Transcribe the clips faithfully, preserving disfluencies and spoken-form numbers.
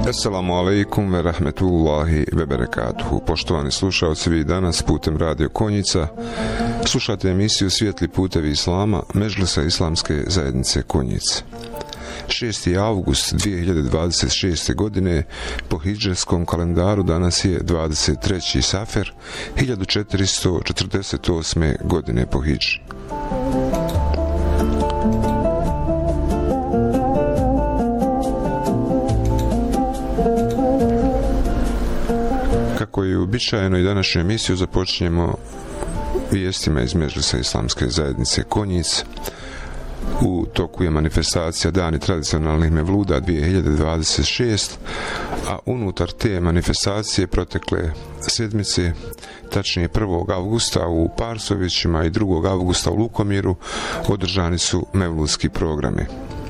Assalamu alaikum ve rahmetullahi ve berekatuhu. Poštovani slušalci, vi danas putem Radio Konjica slušate emisiju Svijetli putevi Islama Medžlisa Islamske zajednice Konjice. šesti avgust dvije hiljade dvadeset šeste. godine po hidžrskom kalendaru danas je dvadeset treći Safer hiljadu četiristo četrdeset osme. godine po hidži. Kako je uobičajeno i današnju emisiju započinjemo vijestima iz Medžlisa Islamske zajednice Konjic. U toku je manifestacija Dani tradicionalnih mevluda dvije hiljade dvadeset šeste. a unutar te manifestacije protekle sedmice, tačnije prvog avgusta u Parsovićima i drugog avgusta u Lukomiru, održani su mevludski programi.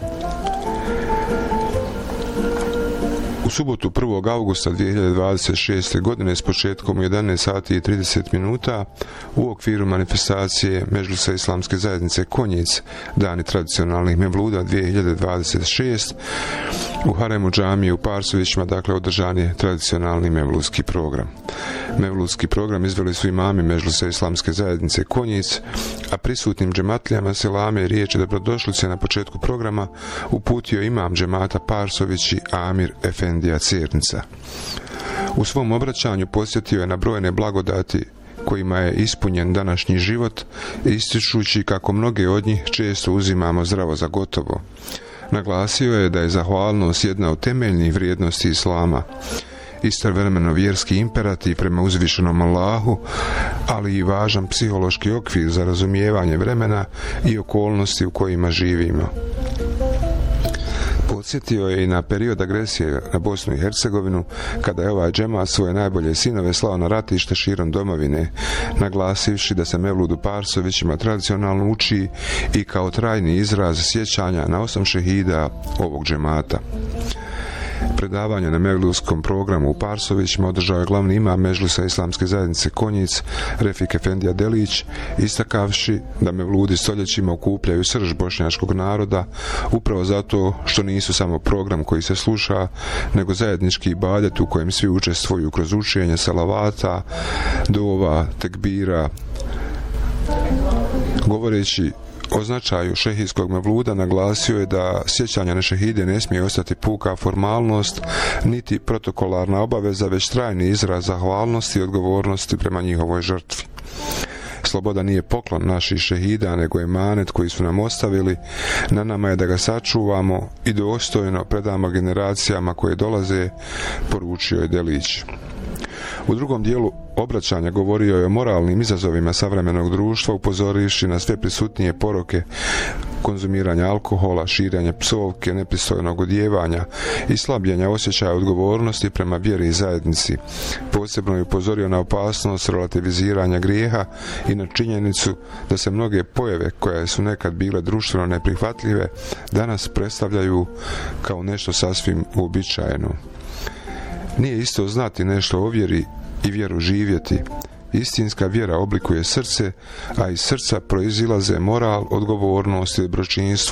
U subotu prvog avgusta dvije hiljade dvadeset šeste. godine s početkom u jedanaest sati i trideset minuta u okviru manifestacije Medžlisa Islamske zajednice Konjic Dani tradicionalnih mevluda dvije hiljade dvadeset šeste. u Haremu džamije u Parsovićima, dakle, održan je tradicionalni mevludski program. Mevludski program izveli su imami Medžlisa Islamske zajednice Konjic, a prisutnim džematlijama selame riječi dobrodošlice na početku programa uputio imam džemata Parsovići Amir Efendija Cernica. U svom obraćanju podsjetio je na brojne blagodati kojima je ispunjen današnji život, ističući kako mnoge od njih često uzimamo zdravo za gotovo. Naglasio je da je zahvalnost jedna od temeljnih vrijednosti Islama, istovremeno vjerski imperativ prema uzvišenom Allahu, ali i važan psihološki okvir za razumijevanje vremena i okolnosti u kojima živimo. Podsjetio je i na period agresije na Bosnu i Hercegovinu, kada je ovaj džemat svoje najbolje sinove slao na ratište širom domovine, naglasivši da se mevlud u Parsovićima tradicionalno uči i kao trajni izraz sjećanja na osam šehida ovog džemata. Predavanje na mevludskom programu u Parsovićima održao je glavni imam Medžlisa Islamske zajednice Konjic, Refik Efendija Delić, istakavši da mevludi stoljećima okupljaju srž bošnjačkog naroda, upravo zato što nisu samo program koji se sluša, nego zajednički ibadet u kojem svi učestvuju kroz učenje salavata, dova, tekbira. Govoreći o značaju šehidskog mevluda, naglasio je da sjećanja na šehide ne smije ostati puka formalnost, niti protokolarna obaveza, već trajni izraz zahvalnosti i odgovornosti prema njihovoj žrtvi. Sloboda nije poklon naših šehida, nego je emanet koji su nam ostavili. Na nama je da ga sačuvamo i dostojno predamo generacijama koje dolaze, poručio je Delić. U drugom dijelu obraćanja govorio je o moralnim izazovima savremenog društva, upozorivši na sve prisutnije poroke konzumiranja alkohola, širenja psovke, nepristojnog odjevanja i slabljenja osjećaja odgovornosti prema vjeri i zajednici. Posebno je upozorio na opasnost relativiziranja grijeha i na činjenicu da se mnoge pojave koje su nekad bile društveno neprihvatljive danas predstavljaju kao nešto sasvim uobičajeno. Nije isto znati nešto o vjeri i vjeru živjeti. Istinska vjera oblikuje srce, a iz srca proizilaze moral, odgovornost i dobročinstvo